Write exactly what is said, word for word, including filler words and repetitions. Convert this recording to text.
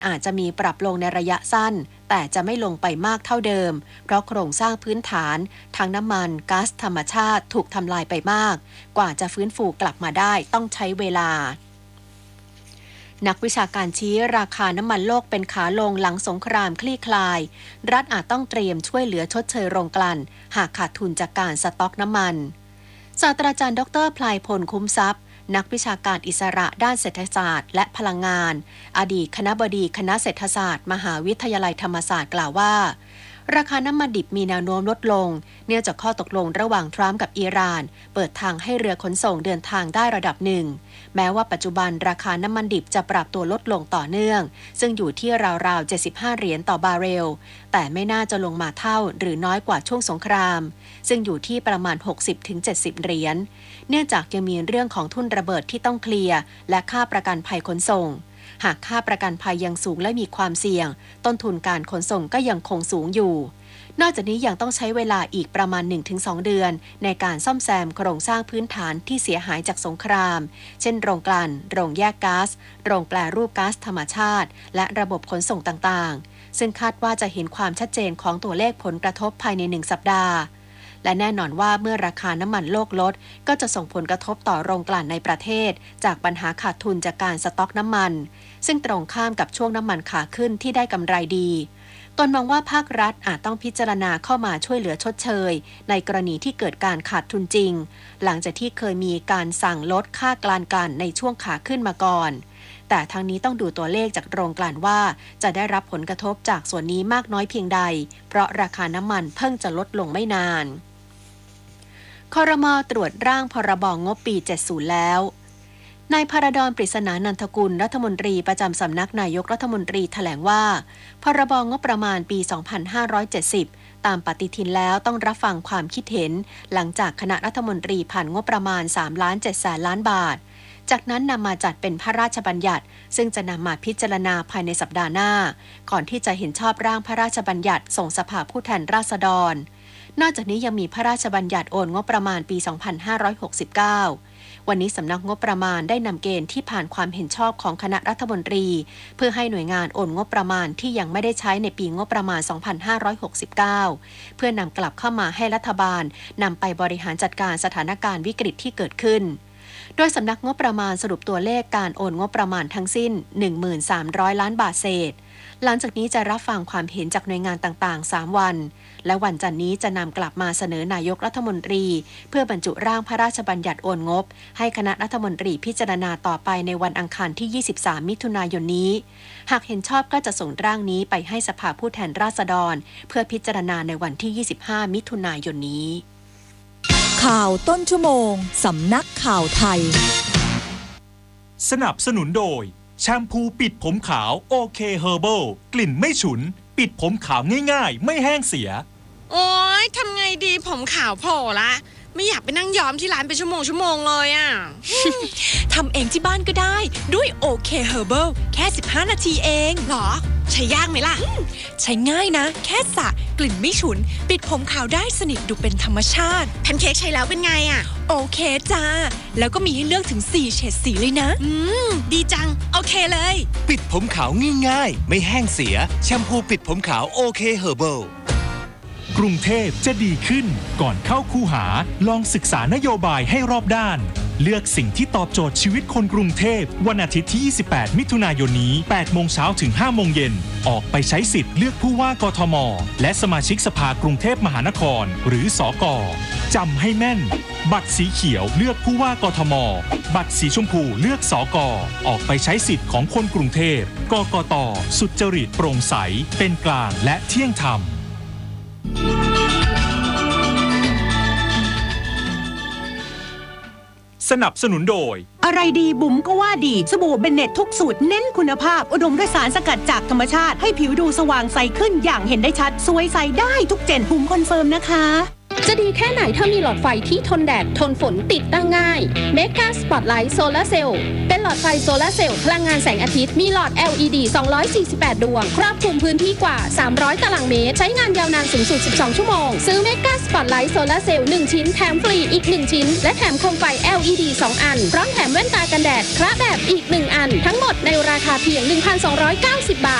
อาจจะมีปรับลงในระยะสั้นแต่จะไม่ลงไปมากเท่าเดิมเพราะโครงสร้างพื้นฐานทั้งน้ำมันก๊าซธรรมชาติถูกทำลายไปมากกว่าจะฟื้นฟูกลับมาได้ต้องใช้เวลานักวิชาการชี้ราคาน้ำมันโลกเป็นขาลงหลังสงครามคลี่คลายรัฐอาจต้องเตรียมช่วยเหลือชดเชยโรงกลั่นหากขาดทุนจากการสต็อกน้ำมันศาสตราจารย์ดรพลายพลคุ้มทรัพย์นักวิชาการอิสระด้านเศรษฐศาสตร์และพลังงานอดีตคณบดีคณะเศรษฐศาสตร์มหาวิทยาลัยธรรมศาสตร์กล่าวว่าราคาน้ำมันดิบมีแนวโน้มลดลงเนื่องจากข้อตกลงระหว่างทรัมป์กับอิหร่านเปิดทางให้เรือขนส่งเดินทางได้ระดับหนึ่งแม้ว่าปัจจุบันราคาน้ำมันดิบจะปรับตัวลดลงต่อเนื่องซึ่งอยู่ที่ราวๆเจ็ดสิบห้าเหรียญต่อบาร์เรลแต่ไม่น่าจะลงมาเท่าหรือน้อยกว่าช่วงสงครามซึ่งอยู่ที่ประมาณ หกสิบถึงเจ็ดสิบ เหรียญเนื่องจากยังมีเรื่องของทุนระเบิดที่ต้องเคลียร์และค่าประกันภัยขนส่งหากค่าประกันภัยยังสูงและมีความเสี่ยงต้นทุนการขนส่งก็ยังคงสูงอยู่นอกจากนี้ยังต้องใช้เวลาอีกประมาณ หนึ่งถึงสอง เดือนในการซ่อมแซมโครงสร้างพื้นฐานที่เสียหายจากสงครามเช่นโรงกลั่นโรงแยกก๊าซโรงแปรรูปก๊าซธรรมชาติและระบบขนส่งต่างๆซึ่งคาดว่าจะเห็นความชัดเจนของตัวเลขผลกระทบภายในหนึ่งสัปดาห์และแน่นอนว่าเมื่อราคาน้ำมันโลกลดก็จะส่งผลกระทบต่อโรงกลั่นในประเทศจากปัญหาขาดทุนจากการสต็อกน้ำมันซึ่งตรงข้ามกับช่วงน้ำมันขาขึ้นที่ได้กำไรดีตนมองว่าภาครัฐอาจต้องพิจารณาเข้ามาช่วยเหลือชดเชยในกรณีที่เกิดการขาดทุนจริงหลังจากที่เคยมีการสั่งลดค่ากลั่นกันในช่วงขาขึ้นมาก่อนแต่ทั้งนี้ต้องดูตัวเลขจากโรงกลั่นว่าจะได้รับผลกระทบจากส่วนนี้มากน้อยเพียงใดเพราะราคาน้ำมันเพิ่งจะลดลงไม่นานครม.ตรวจร่างพรบ.งบปีเจ็ดสิบแล้วนายพระดอนปริศนานันทกุลรัฐมนตรีประจำสำนักนายกรัฐมนตรีแถลงว่าพรบ.งบประมาณปี สองพันห้าร้อยเจ็ดสิบ ตามปฏิทินแล้วต้องรับฟังความคิดเห็นหลังจากคณะรัฐมนตรีผ่านงบประมาณ สามล้านเจ็ดแสนล้านบาทจากนั้นนำมาจัดเป็นพระราชบัญญัติซึ่งจะนำมาพิจารณาภายในสัปดาห์หน้าก่อนที่จะเห็นชอบร่างพระราชบัญญัติส่งสภาผู้แทนราษฎรนอกจากนี้ยังมีพระราชบัญญัติโอนงบประมาณปี สองพันห้าร้อยหกสิบเก้า วันนี้สำนักงบประมาณได้นำเกณฑ์ที่ผ่านความเห็นชอบของคณะรัฐมนตรีเพื่อให้หน่วยงานโอนงบประมาณที่ยังไม่ได้ใช้ในปีงบประมาณ สองพันห้าร้อยหกสิบเก้า เพื่อนำกลับเข้ามาให้รัฐบาลนำไปบริหารจัดการสถานการณ์วิกฤตที่เกิดขึ้นโดยสำนักงบประมาณสรุปตัวเลขการโอนงบประมาณทั้งสิ้น หนึ่งพันสามร้อย ล้านบาทเศษหลังจากนี้จะรับฟังความเห็นจากหน่วยงานต่างๆสามวันและวันจันทร์นี้จะนำกลับมาเสนอนายกรัฐมนตรีเพื่อบรรจุร่างพระราชบัญญัติโอนงบให้คณะรัฐมนตรีพิจารณาต่อไปในวันอังคารที่ยี่สิบสามมิถุนายนนี้หากเห็นชอบก็จะส่งร่างนี้ไปให้สภาผู้แทนราษฎรเพื่อพิจารณาในวันที่ยี่สิบห้ามิถุนายนนี้ข่าวต้นชั่วโมงสำนักข่าวไทยสนับสนุนโดยแชมพูปิดผมขาวโอเคเฮอร์เบิลกลิ่นไม่ฉุนปิดผมขาวง่ายๆไม่แห้งเสียโอ๊ยทำไงดีผมขาวโผล่ละไม่อยากไปนั่งย้อมที่ร้านเป็นชั่วโมงชั่วโมงเลยอ่ะทำเองที่บ้านก็ได้ด้วยโอเคเฮอร์เบิลแค่สิบห้านาทีเองหรอใช้ยากไหมล่ะใช้ง่ายนะแค่สระกลิ่นไม่ฉุนปิดผมขาวได้สนิทดูเป็นธรรมชาติแพนเค้กใช้แล้วเป็นไงอ่ะโอเคจ้าแล้วก็มีให้เลือกถึงสี่เฉดสีเลยนะอืมดีจังโอเคเลยปิดผมขาวง่ายๆไม่แห้งเสียแชมพูปิดผมขาวโอเคเฮอร์เบิลกรุงเทพจะดีขึ้นก่อนเข้าคูหาลองศึกษานโยบายให้รอบด้านเลือกสิ่งที่ตอบโจทย์ชีวิตคนกรุงเทพวันอาทิตย์ที่ยี่สิบแปดมิถุนายนนี้แปดโมงเช้าถึงห้าโมงเย็นออกไปใช้สิทธิ์เลือกผู้ว่ากทมและสมาชิกสภากรุงเทพมหานครหรือสก.จำให้แม่นบัตรสีเขียวเลือกผู้ว่ากทมบัตรสีชมพูเลือกสก.ออกไปใช้สิทธิ์ของคนกรุงเทพกกต.สุจริตโปร่งใสเป็นกลางและเที่ยงธรรมสนับสนุนโดยอะไรดีบุ๋มก็ว่าดีสบู่เบนเน็ตทุกสูตรเน้นคุณภาพอุดมด้วยสารสกัดจากธรรมชาติให้ผิวดูสว่างใสขึ้นอย่างเห็นได้ชัดสวยใสได้ทุกเจนบุ๋มคอนเฟิร์มนะคะจะดีแค่ไหนถ้ามีหลอดไฟที่ทนแดดทนฝนติดตั้งง่าย Mega Spotlight Solar Cell เป็นหลอดไฟโซลาร์เซลล์พลังงานแสงอาทิตย์มีหลอด แอล อี ดี สองร้อยสี่สิบแปด ดวงครอบคลุมพื้นที่กว่าสามร้อยตารางเมตรใช้งานยาวนานสูงสุดสิบสองชั่วโมงซื้อ Mega Spotlight Solar Cell หนึ่งชิ้นแถมฟรีอีกหนึ่งชิ้นและแถมโคมไฟ แอล อี ดี สอง อันพร้อมแถมแว่นตากันแดดคละแบบอีกหนึ่งอันทั้งหมดในราคาเพียง หนึ่งพันสองร้อยเก้าสิบ บาท